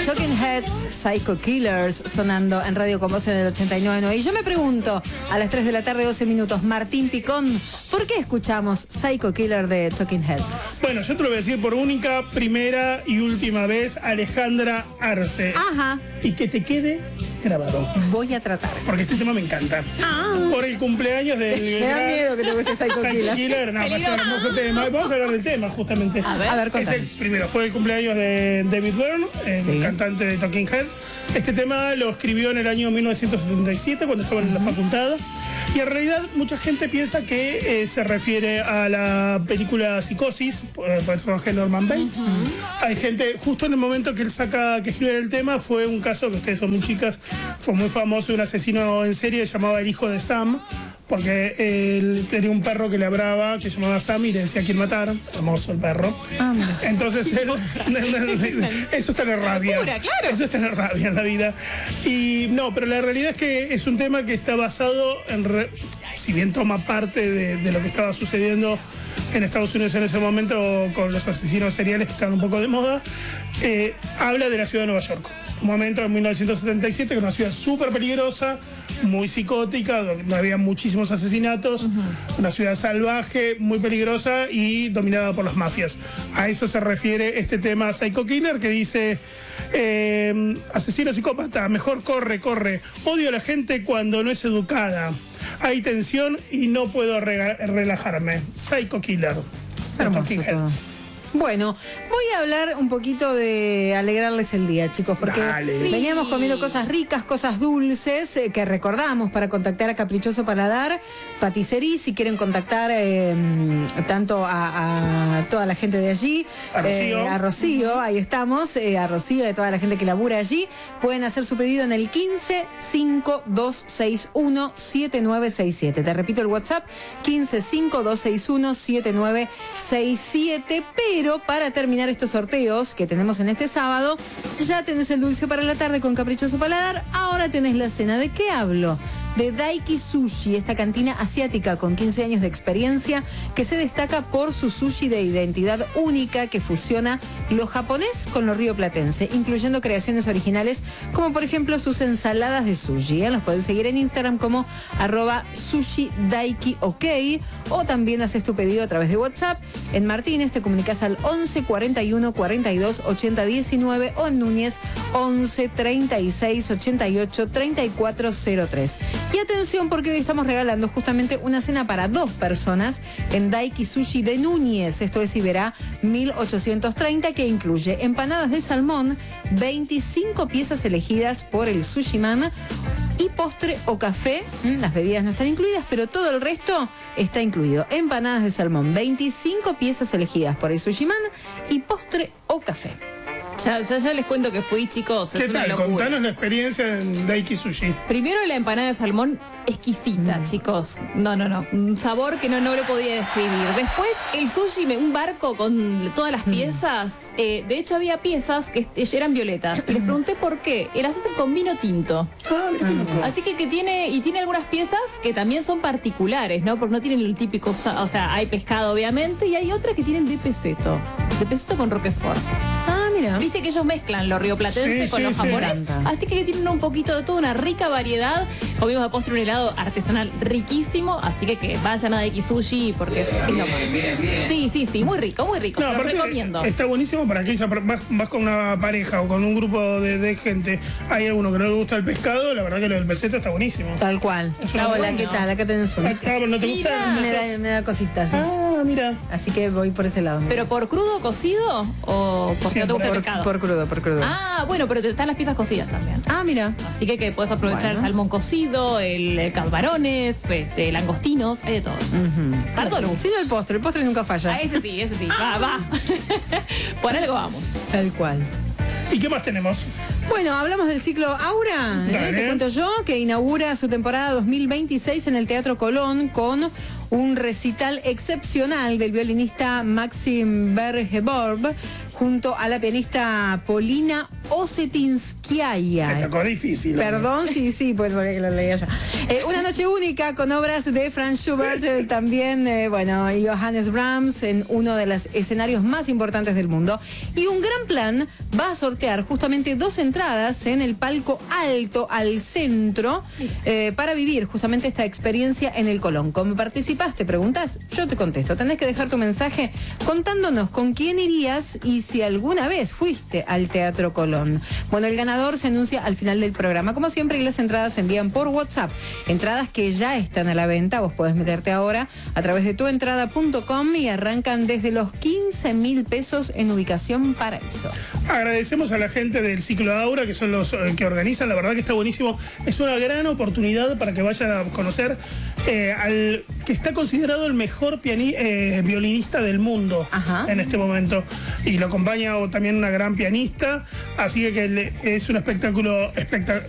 Talking Heads, Psycho Killers, sonando en Radio Con Voz en el 89.9. Y yo me pregunto, a las 3 de la tarde, 12 minutos, Martín Picón, ¿por qué escuchamos Psycho Killer de Talking Heads? Bueno, yo te lo voy a decir por única, primera y última vez, Alejandra Arce. Ajá. Y que te quede grabado. Voy a tratar. Porque este tema me encanta. Ah. Por el cumpleaños del... Me da miedo que te guste Psycho Killer. Killer, no, es un hermoso tema. Vamos a hablar del tema, justamente. A ver, contame. Primero, fue el cumpleaños de David Byrne, el cantante de Talking Heads. Este tema lo escribió en el año 1977, cuando estaba en la facultad. Y en realidad mucha gente piensa que se refiere a la película Psicosis, por el personaje de Norman Bates. Hay gente, justo en el momento que él que escribe el tema, fue un caso que ustedes son muy chicas, fue muy famoso, un asesino en serie que se llamaba El Hijo de Sam, porque él tenía un perro que le hablaba, que se llamaba Sam, y le decía a quién matar. Hermoso el perro. Entonces él, eso es tener rabia. Locura, claro. Eso es tener rabia en la vida. Y no, pero la realidad es que es un tema que está basado en si bien toma parte de lo que estaba sucediendo en Estados Unidos en ese momento con los asesinos seriales que estaban un poco de moda, habla de la ciudad de Nueva York. Un momento en 1977, que era una ciudad súper peligrosa, muy psicótica, donde había muchísimos asesinatos, una ciudad salvaje, muy peligrosa y dominada por las mafias. A eso se refiere este tema Psycho Killer, que dice: asesino psicópata, mejor corre, corre. Odio a la gente cuando no es educada. Hay tensión y no puedo relajarme. Psycho Killer. Talking Heads. Bueno, voy a hablar un poquito de alegrarles el día, chicos, porque veníamos comiendo cosas ricas, cosas dulces, que recordamos para contactar a Caprichoso Paladar, Patisserie, si quieren contactar tanto a toda la gente de allí, a Rocío, ahí estamos, a Rocío y a toda la gente que labura allí, pueden hacer su pedido en el 1552617967. Te repito el WhatsApp, 1552617967, pero para terminar estos sorteos que tenemos en este sábado, ya tenés el dulce para la tarde con Caprichoso Paladar, ahora tenés la cena. ¿De qué hablo? De Daiki Sushi, esta cantina asiática con 15 años de experiencia que se destaca por su sushi de identidad única que fusiona lo japonés con lo rioplatense, incluyendo creaciones originales como por ejemplo sus ensaladas de sushi. Los puedes seguir en Instagram como @sushidaikiok, o también haces tu pedido a través de WhatsApp. En Martínez te comunicas al 11 41 42 80 19 o en Núñez 11 36 88 34 03. Y atención, porque hoy estamos regalando justamente una cena para 2 personas en Daiki Sushi de Núñez. Esto es Iberá 1830, que incluye empanadas de salmón, 25 piezas elegidas por el Sushiman y postre o café. Las bebidas no están incluidas, pero todo el resto está incluido. Empanadas de salmón, 25 piezas elegidas por el Sushiman y postre o café. Ya les cuento que fui, chicos. ¿Qué tal? Contanos la experiencia en Daiki Sushi. Primero, la empanada de salmón exquisita, chicos. No. Un sabor que no lo podía describir. Después, el sushi, un barco con todas las piezas. De hecho, había piezas que eran violetas. Y les pregunté por qué. Y las hacen con vino tinto. Así que tiene algunas piezas que también son particulares, ¿no? Porque no tienen el típico, o sea, hay pescado, obviamente, y hay otras que tienen de peseto. De peseto con roquefort. Mira. Viste que ellos mezclan lo rioplatense con lo japonés. Así que tienen un poquito de toda una rica variedad. Comimos de postre un helado artesanal riquísimo. Así que vayan a Daiki Sushi porque es lo más. Sí, muy rico. No, lo recomiendo. Está buenísimo para que vas con una pareja o con un grupo de gente. Hay alguno que no le gusta el pescado, la verdad que lo del peseto está buenísimo. Tal cual. Hola, ¿qué tal? Acá tenés uno. ¿No te gusta? Me da cositas. ¿Sí? Mira. Así que voy por ese lado. ¿Pero por crudo, cocido o porque no te gusta el pescado? Por crudo. Bueno, pero te están las piezas cocidas también. Mira. Así que puedes aprovechar el salmón cocido, el camarones, langostinos, hay de todo. Para todo el mundo. Sí, el postre nunca falla. Ese sí. Va. Por algo vamos. Tal cual. ¿Y qué más tenemos? Bueno, hablamos del ciclo Aura, te cuento yo, que inaugura su temporada 2026 en el Teatro Colón con un recital excepcional del violinista Maxim Bergeborb junto a la pianista Polina Osetinskaya. Me tocó difícil. Perdón, sí, pues que lo leía yo. Una noche única con obras de Franz Schubert, también, y Johannes Brahms en uno de los escenarios más importantes del mundo. Y un gran plan va a sortear justamente 2 entradas en el palco alto al centro para vivir justamente esta experiencia en el Colón. ¿Cómo participás? ¿Te preguntas? Yo te contesto. Tenés que dejar tu mensaje contándonos con quién irías y si alguna vez fuiste al Teatro Colón. Bueno, el ganador se anuncia al final del programa, como siempre, y las entradas se envían por WhatsApp. Entradas que ya están a la venta. Vos podés meterte ahora a través de tuentrada.com y arrancan desde los 15.000 pesos en Ubicación Paraíso. Agradecemos a la gente del Ciclo Aura, que son los que organizan, la verdad que está buenísimo. Es una gran oportunidad para que vayan a conocer al que está considerado el mejor violinista del mundo. Ajá. En este momento. Y lo acompaña también una gran pianista, así que es un espectáculo